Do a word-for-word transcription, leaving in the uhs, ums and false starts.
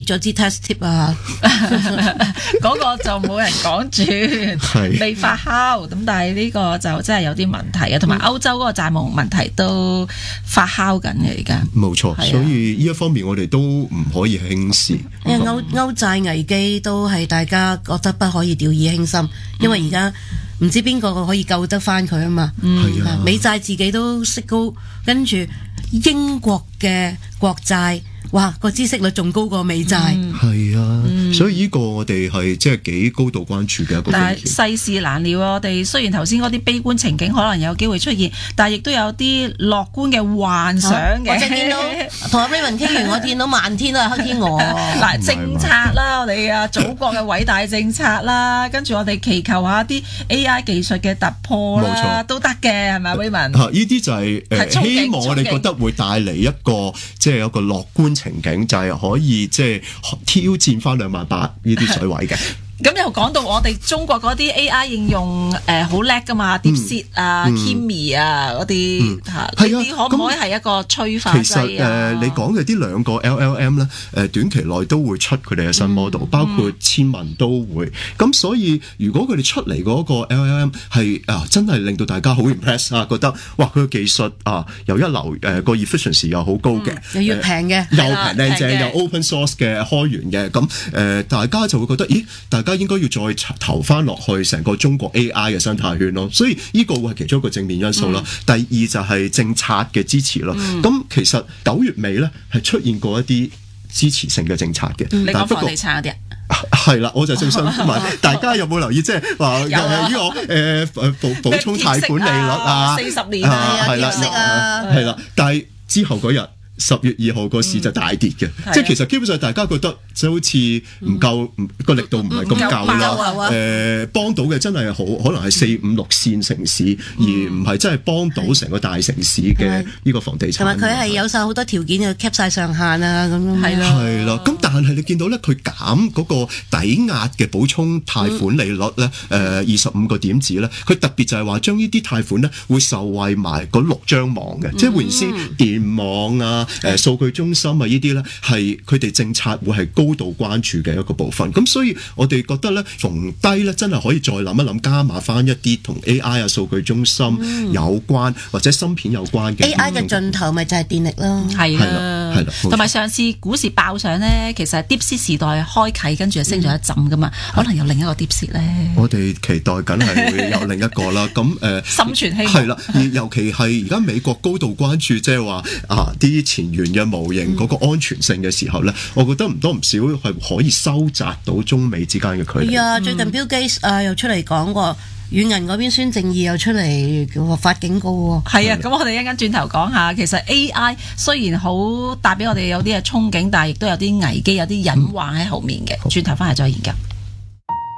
咗支 test tip 啊， 嗰個就冇人講住，未發酵咁，但係呢個就真係有啲問題啊，同埋歐洲嗰個債務問題都發酵緊嘅而家。 冇錯，所以呢一方面我哋都唔可以輕視。 因為歐歐債危機都係大家覺得不可以掉以輕心，因為而家唔知邊個可以救得翻佢啊嘛。 係啊， 美債自己都息高，跟住英國嘅國債，哇個孳息率仲高過美債。 係啊，所以呢個我哋係即係幾高度關注嘅一個風險。 但係世事難料啊！我哋雖然頭先嗰啲悲觀情景可能有機會出現，但係亦都有啲樂觀嘅幻想嘅。 我就見到同阿 Raymond 傾完，我見到漫天都係黑天鵝。 嗱，政策啦，我哋啊祖國嘅偉大政策啦，跟住我哋祈求下啲 A I 技術嘅突破啦，都得嘅，係咪 Raymond？ 呢啲就係誒希望我哋覺得會帶嚟一個即係有個樂觀情景，就係可以即係挑戰翻兩萬八呢啲水位嘅。 咁又講到我哋中國嗰啲 A I 應用誒好叻噶嘛 ，DeepSeek 啊、Kimi 啊嗰啲嚇，呢啲可唔可以係一個催化劑啊？ 其實誒，你講嘅啲兩個 L L M 咧，誒短期內都會出佢哋嘅新 model，包括千文都會。咁所以如果佢哋出嚟嗰個 L L M 係啊，真係令到大家好 impress 啊，覺得哇佢嘅技術啊又一流，誒個 efficiency 又好高嘅， 又要平嘅， 又平靚正，又 open source 嘅開源嘅，咁誒大家就會覺得，咦大家應該要再投翻落去成個中國 A I 嘅生態圈咯，所以呢個會係其中一個正面因素啦。嗯、第二就係政策嘅支持咯。咁、嗯、其實九月尾咧係出現過一啲支持性嘅政策嘅。 嗯、你講房地產嗰啲啊？ 係啦，我就正想問大家有冇留意，即係話呢個誒誒補補充貸款利率啊， 四十年啊， 係啦，係啦，但係之後嗰日。十月二號個市就大跌嘅，嗯、即係其實基本上大家覺得就好似唔夠個、嗯、力度唔係咁夠啦。誒、呃，幫到嘅真係好可能係四五六線城市，嗯、而唔係真係幫到成個大城市嘅呢個房地產。同埋佢係有晒好多條件，就 cap 晒上限啊咁樣。係啦，係啦。咁但係你見到咧，佢減嗰個抵押嘅補充貸款利率咧，誒二十五個點子咧，佢特別就係話將呢啲貸款咧會受惠埋嗰六張網嘅，嗯、即係換言之，電網啊。誒數據中心啊，呢啲咧係佢哋政策會係高度關注嘅一個部分。咁所以我哋覺得咧，逢低咧真係可以再諗一諗，加碼翻一啲同 A I 啊、數據中心有關、嗯、或者芯片有關嘅 A I 嘅盡頭，咪就係電力咯。係啦，係啦。同埋上次股市爆上咧，其實 DeepSeek 時代開啟，跟住就升咗一陣噶嘛，嗯、可能有另一個 DeepSeek 咧。我哋期待緊係會有另一個啦。咁誒，心存希望係啦。而尤其係而家美國高度關注，即係話啊啲前沿嘅模型嗰個安全性嘅時候咧，我覺得唔多唔少係可以收窄到中美之間嘅距離。係啊，最近 Bill Gates 啊又出嚟講過，軟銀嗰邊孫正義又出嚟叫我發警告喎。係啊，咁我哋一陣間轉頭講下，其實 A I 雖然好帶俾我哋有啲嘅憧憬，但係亦都有啲危機、有啲隱患喺後面嘅。轉頭翻嚟再研究。